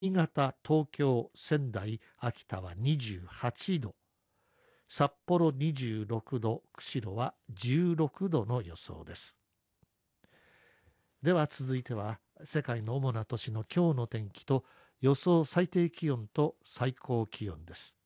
新潟、東京、仙台、秋田は28度、札幌26度、釧路は16度の予想です。では続いては世界の主な都市の今日の天気と予想最低気温と最高気温です。